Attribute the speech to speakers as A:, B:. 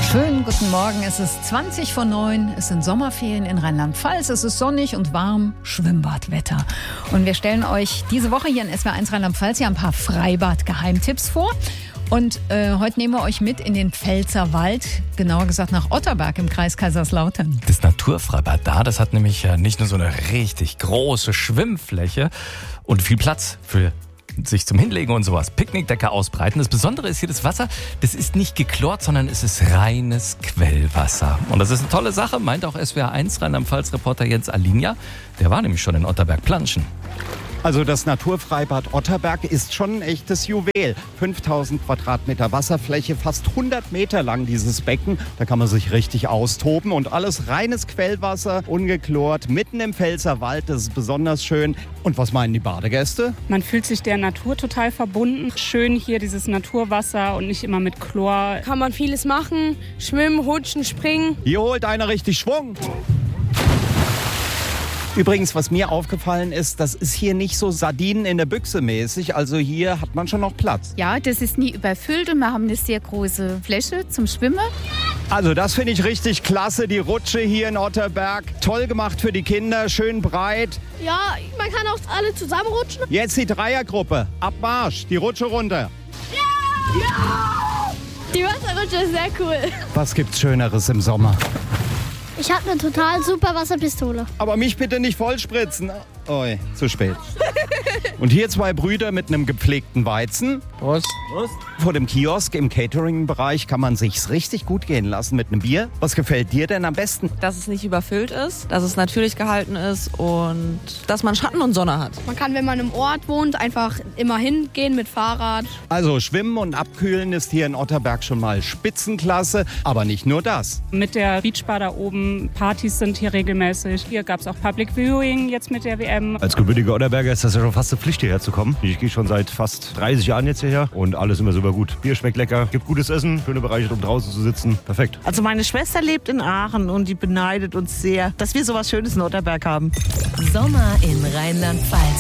A: Schönen guten Morgen, es ist 20:09, es sind Sommerferien in Rheinland-Pfalz, es ist sonnig und warm, Schwimmbadwetter. Und wir stellen euch diese Woche hier in SWR1 Rheinland-Pfalz ja ein paar Freibad-Geheimtipps vor. Und heute nehmen wir euch mit in den Pfälzerwald, genauer gesagt nach Otterberg im Kreis Kaiserslautern.
B: Das Naturfreibad da, das hat nämlich nicht nur so eine richtig große Schwimmfläche und viel Platz für sich zum Hinlegen und sowas, Picknickdecke ausbreiten. Das Besondere ist hier das Wasser, das ist nicht geklort, sondern es ist reines Quellwasser. Und das ist eine tolle Sache, meint auch SWR1 Rheinland-Pfalz-Reporter Jens Alinja. Der war nämlich schon in Otterberg planschen.
C: Also das Naturfreibad Otterberg ist schon ein echtes Juwel. 5000 Quadratmeter Wasserfläche, fast 100 Meter lang dieses Becken. Da kann man sich richtig austoben und alles reines Quellwasser, ungeklort, mitten im Pfälzerwald. Das ist besonders schön. Und was meinen die Badegäste?
D: Man fühlt sich der Natur total verbunden. Schön hier dieses Naturwasser und nicht immer mit Chlor.
E: Kann man vieles machen, schwimmen, rutschen, springen.
C: Hier holt einer richtig Schwung. Übrigens, was mir aufgefallen ist, das ist hier nicht so Sardinen in der Büchse mäßig. Also hier hat man schon noch Platz.
F: Ja, das ist nie überfüllt und wir haben eine sehr große Fläche zum Schwimmen.
C: Also das finde ich richtig klasse, die Rutsche hier in Otterberg. Toll gemacht für die Kinder, schön breit.
E: Ja, man kann auch alle zusammenrutschen.
C: Jetzt die Dreiergruppe. Ab Marsch, die Rutsche runter.
E: Ja! Die Wasserrutsche ist sehr cool.
C: Was gibt's Schöneres im Sommer?
G: Ich habe eine total super Wasserpistole.
C: Aber mich bitte nicht vollspritzen. Oi, zu spät. Und hier zwei Brüder mit einem gepflegten Weizen.
B: Prost.
C: Vor dem Kiosk im Catering-Bereich kann man sich's richtig gut gehen lassen mit einem Bier. Was gefällt dir denn am besten?
H: Dass es nicht überfüllt ist, dass es natürlich gehalten ist und dass man Schatten und Sonne hat.
E: Man kann, wenn man im Ort wohnt, einfach immer hingehen mit Fahrrad.
C: Also Schwimmen und Abkühlen ist hier in Otterberg schon mal Spitzenklasse. Aber nicht nur das.
D: Mit der Beachbar da oben, Partys sind hier regelmäßig. Hier gab es auch Public Viewing jetzt mit der WM.
I: Als gebürtiger Otterberger ist das ja schon fast eine Pflicht, hierher zu kommen. Ich gehe schon seit fast 30 Jahren jetzt hierher und alles immer super gut. Bier schmeckt lecker, gibt gutes Essen, schöne Bereiche, um draußen zu sitzen. Perfekt.
J: Also meine Schwester lebt in Aachen und die beneidet uns sehr, dass wir sowas Schönes in Otterberg haben.
K: Sommer in Rheinland-Pfalz.